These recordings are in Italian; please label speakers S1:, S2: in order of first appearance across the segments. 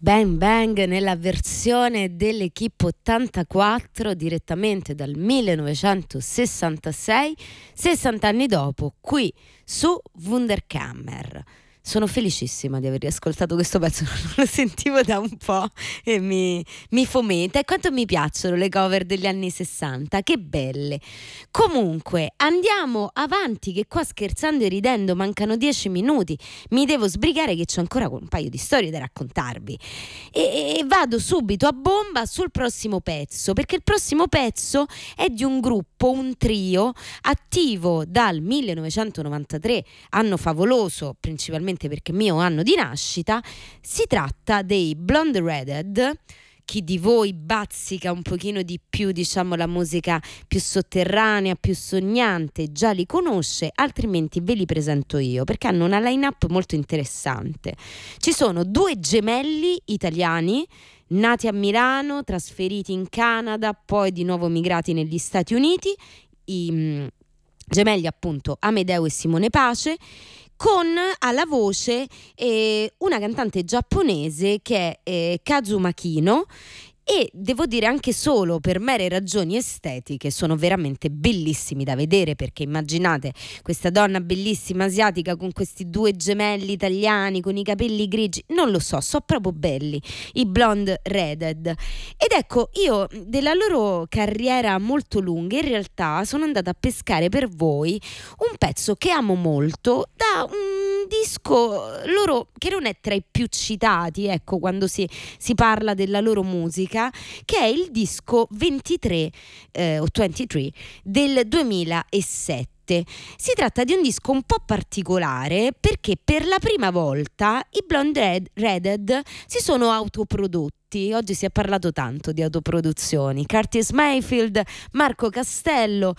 S1: Bang Bang nella versione dell'Equipe 84 direttamente dal 1966, 60 anni dopo, qui su Wunderkammer. Sono felicissima di aver riascoltato questo pezzo, non lo sentivo da un po' e mi fomenta. E quanto mi piacciono le cover degli anni 60, che belle. Comunque andiamo avanti, che qua scherzando e ridendo mancano 10 minuti, mi devo sbrigare che c'ho ancora un paio di storie da raccontarvi e vado subito a bomba sul prossimo pezzo, perché il prossimo pezzo è di un gruppo, un trio attivo dal 1993, anno favoloso principalmente perché mio anno di nascita. Si tratta dei Blonde Redhead. Chi di voi bazzica un pochino di più, diciamo, la musica più sotterranea, più sognante, già li conosce, altrimenti ve li presento io, perché hanno una line-up molto interessante. Ci sono due gemelli italiani nati a Milano, trasferiti in Canada, poi di nuovo migrati negli Stati Uniti, i gemelli appunto Amedeo e Simone Pace, con alla voce una cantante giapponese che è Kazuma Kino, e devo dire anche solo per mere ragioni estetiche sono veramente bellissimi da vedere, perché immaginate questa donna bellissima asiatica con questi due gemelli italiani con i capelli grigi, non lo so, sono proprio belli i Blonde Redhead. Ed ecco, io della loro carriera molto lunga in realtà sono andata a pescare per voi un pezzo che amo molto, da un disco loro che non è tra i più citati, ecco, quando si parla della loro musica, che è il disco 23 o 23 del 2007. Si tratta di un disco un po' particolare perché per la prima volta i Blonde Redhead si sono autoprodotti. Oggi si è parlato tanto di autoproduzioni, Curtis Mayfield, Marco Castello,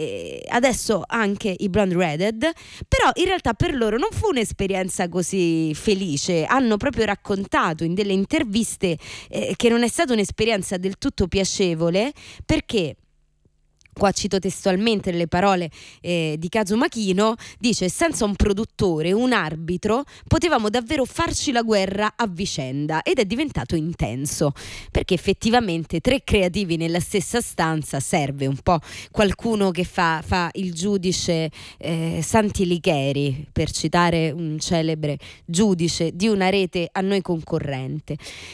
S1: adesso anche i Blonde Redhead. Però in realtà per loro non fu un'esperienza così felice. Hanno proprio raccontato in delle interviste che non è stata un'esperienza del tutto piacevole, perché qua cito testualmente le parole di Kazuma Kino, dice: senza un produttore, un arbitro, potevamo davvero farci la guerra a vicenda, ed è diventato intenso, perché effettivamente tre creativi nella stessa stanza serve un po' qualcuno che fa il giudice Santi Licheri, per citare un celebre giudice di una rete a noi concorrente.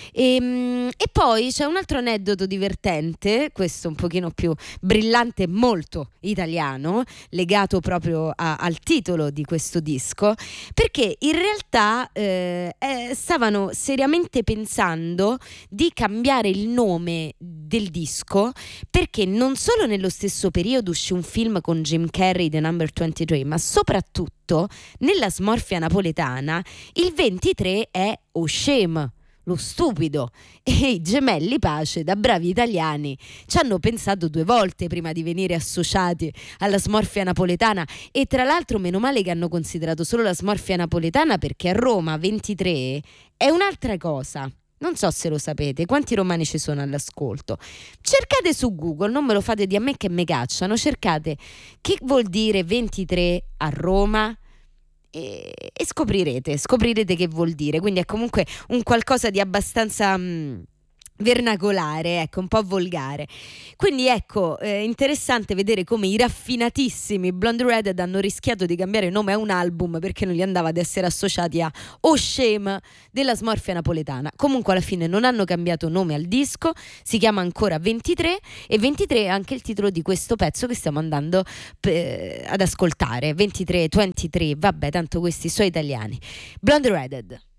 S1: E poi c'è un altro aneddoto divertente, questo un pochino più brillante, molto italiano, legato proprio al titolo di questo disco, perché in realtà stavano seriamente pensando di cambiare il nome del disco, perché non solo nello stesso periodo uscì un film con Jim Carrey, The Number 23, ma soprattutto nella smorfia napoletana il 23 è Oscem, lo stupido, e i gemelli Pace, da bravi italiani, ci hanno pensato due volte prima di venire associati alla smorfia napoletana. E tra l'altro meno male che hanno considerato solo la smorfia napoletana, perché a Roma 23 è un'altra cosa. Non so se lo sapete, quanti romani ci sono all'ascolto. Cercate su Google, non me lo fate di a me che me cacciano, cercate che vuol dire 23 a Roma e scoprirete che vuol dire. Quindi è comunque un qualcosa di abbastanza vernacolare, ecco, un po' volgare. Quindi ecco, interessante vedere come i raffinatissimi Blonde Redhead hanno rischiato di cambiare nome a un album perché non gli andava ad essere associati a Oscem della smorfia napoletana. Comunque alla fine non hanno cambiato nome al disco, si chiama ancora 23, e 23 è anche il titolo di questo pezzo che stiamo andando ad ascoltare. 23, 23, vabbè, tanto questi sono italiani. Blonde Redhead.